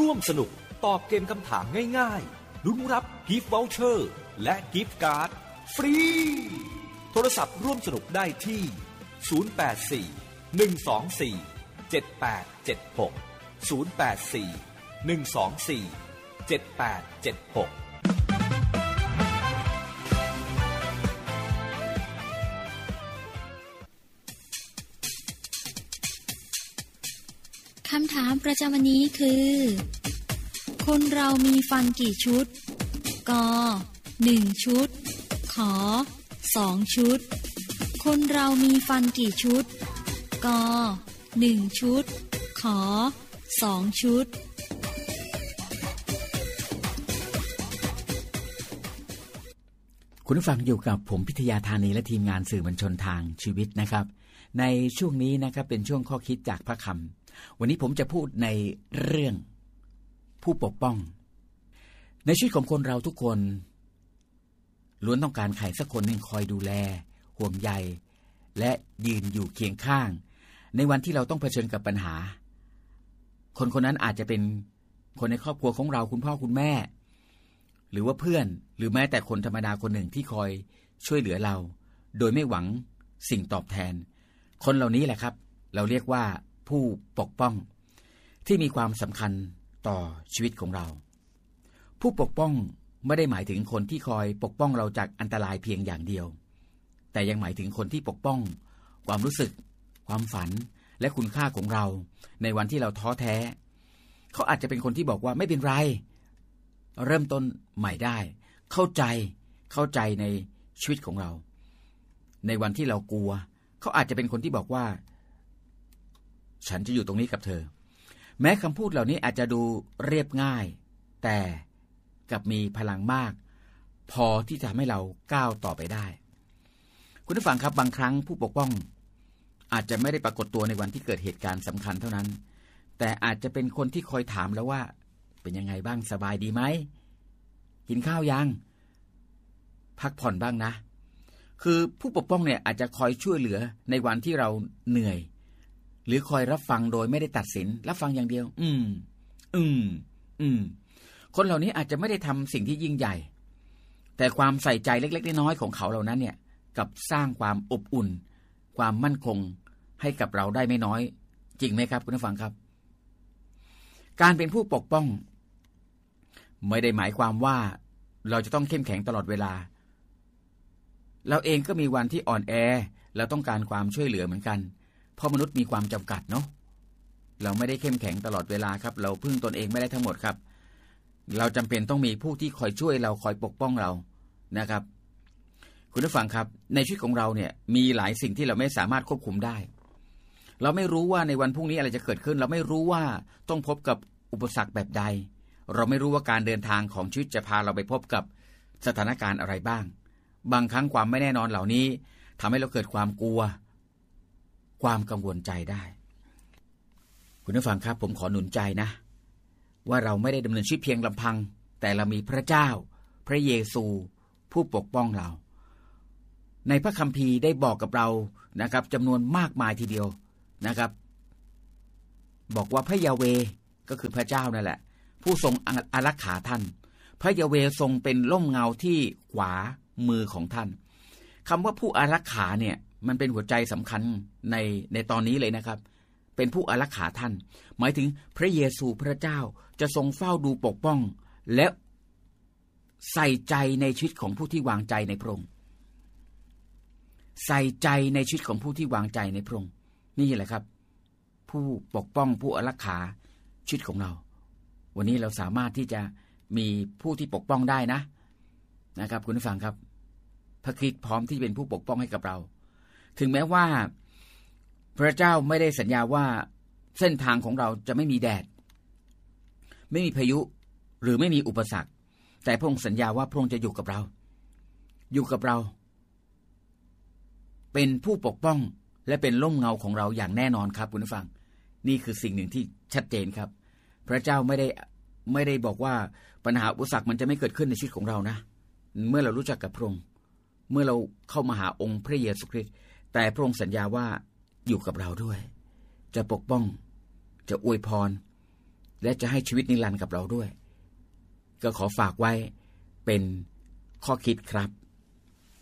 ร่วมสนุกตอบเกมคำถามง่ายๆลุ้นรับกิฟต์วอเชอร์และกิฟต์การ์ดฟรีโทรศัพท์ร่วมสนุกได้ที่084-124-7876 084-124-7876 คำถามประจำวันนี้คือคนเรามีฟันกี่ชุดก1ชุดข2ชุดคนเรามีฟันกี่ชุดก1ชุดข2ชุดคุณผู้ฟังอยู่กับผมพิทยาธานีและทีมงานสื่อมวลชนทางชีวิตนะครับในช่วงนี้นะครับเป็นช่วงข้อคิดจากพระคำวันนี้ผมจะพูดในเรื่องผู้ปกป้องในชีวิตของคนเราทุกคนล้วนต้องการใครสักคนหนึ่งคอยดูแลห่วงใยและยืนอยู่เคียงข้างในวันที่เราต้องเผชิญกับปัญหาคนคนนั้นอาจจะเป็นคนในครอบครัวของเราคุณพ่อคุณแม่หรือว่าเพื่อนหรือแม้แต่คนธรรมดาคนหนึ่งที่คอยช่วยเหลือเราโดยไม่หวังสิ่งตอบแทนคนเหล่านี้แหละครับเราเรียกว่าผู้ปกป้องที่มีความสำคัญต่อชีวิตของเราผู้ปกป้องไม่ได้หมายถึงคนที่คอยปกป้องเราจากอันตรายเพียงอย่างเดียวแต่ยังหมายถึงคนที่ปกป้องความรู้สึกความฝันและคุณค่าของเราในวันที่เราท้อแท้เขาอาจจะเป็นคนที่บอกว่าไม่เป็นไรเริ่มต้นใหม่ได้เข้าใจในชีวิตของเราในวันที่เรากลัวเขาอาจจะเป็นคนที่บอกว่าฉันจะอยู่ตรงนี้กับเธอแม้คำพูดเหล่านี้อาจจะดูเรียบง่ายแต่กลับมีพลังมากพอที่จะทำให้เราก้าวต่อไปได้คุณผู้ฟังครับบางครั้งผู้ปกป้องอาจจะไม่ได้ปรากฏตัวในวันที่เกิดเหตุการณ์สำคัญเท่านั้นแต่อาจจะเป็นคนที่คอยถามแล้วว่าเป็นยังไงบ้างสบายดีไหมกินข้าวยังพักผ่อนบ้างนะคือผู้ปกป้องเนี่ยอาจจะคอยช่วยเหลือในวันที่เราเหนื่อยหรือคอยรับฟังโดยไม่ได้ตัดสินรับฟังอย่างเดียวคนเหล่านี้อาจจะไม่ได้ทำสิ่งที่ยิ่งใหญ่แต่ความใส่ใจเล็กๆน้อยๆของเขาเหล่านั้นเนี่ยกับสร้างความอบอุ่นความมั่นคงให้กับเราได้ไม่น้อยจริงไหมครับคุณผู้ฟังครับการเป็นผู้ปกป้องไม่ได้หมายความว่าเราจะต้องเข้มแข็งตลอดเวลาเราเองก็มีวันที่อ่อนแอเราต้องการความช่วยเหลือเหมือนกันเพราะมนุษย์มีความจำกัดเนาะเราไม่ได้เข้มแข็งตลอดเวลาครับเราพึ่งตนเองไม่ได้ทั้งหมดครับเราจำเป็นต้องมีผู้ที่คอยช่วยเราคอยปกป้องเรานะครับคุณผู้ฟังครับในชีวิตของเราเนี่ยมีหลายสิ่งที่เราไม่สามารถควบคุมได้เราไม่รู้ว่าในวันพรุ่งนี้อะไรจะเกิดขึ้นเราไม่รู้ว่าต้องพบกับอุปสรรคแบบใดเราไม่รู้ว่าการเดินทางของชีวิตจะพาเราไปพบกับสถานการณ์อะไรบ้างบางครั้งความไม่แน่นอนเหล่านี้ทำให้เราเกิดความกลัวความกังวลใจได้คุณผู้ฟังครับผมขอหนุนใจนะว่าเราไม่ได้ดำเนินชีวิตเพียงลำพังแต่เรามีพระเจ้าพระเยซูผู้ปกป้องเราในพระคัมภีร์ได้บอกกับเรานะครับจำนวนมากมายทีเดียวนะครับบอกว่าพระยาเวห์ก็คือพระเจ้านั่นแหละผู้ทรงอารักขาท่านพระยาเวห์ทรงเป็นร่มเงาที่ขวามือของท่านคำว่าผู้อารักขาเนี่ยมันเป็นหัวใจสำคัญในตอนนี้เลยนะครับเป็นผู้อารักขาท่านหมายถึงพระเยซูพระเจ้าจะทรงเฝ้าดูปกป้องและใส่ใจในชีวิตของผู้ที่วางใจในพระองค์ใส่ใจในชีวิตของผู้ที่วางใจในพระองค์นี่แหละครับผู้ปกป้องผู้อารักขาชีวิตของเราวันนี้เราสามารถที่จะมีผู้ที่ปกป้องได้นะครับคุณผู้ฟังครับพระคริสต์พร้อมที่เป็นผู้ปกป้องให้กับเราถึงแม้ว่าพระเจ้าไม่ได้สัญญาว่าเส้นทางของเราจะไม่มีแดดไม่มีพายุหรือไม่มีอุปสรรคแต่พระองค์สัญญาว่าพระองค์จะอยู่กับเราเป็นผู้ปกป้องและเป็นร่มเงาของเราอย่างแน่นอนครับคุณผู้ฟังนี่คือสิ่งหนึ่งที่ชัดเจนครับพระเจ้าไม่ได้บอกว่าปัญหาอุปสรรคมันจะไม่เกิดขึ้นในชีวิตของเรานะเมื่อเรารู้จักกับพระองค์เมื่อเราเข้ามาหาองค์พระเยซูคริสต์แต่พระองค์สัญญาว่าอยู่กับเราด้วยจะปกป้องจะอวยพรและจะให้ชีวิตนิรันดร์กับเราด้วยก็ขอฝากไว้เป็นข้อคิดครับ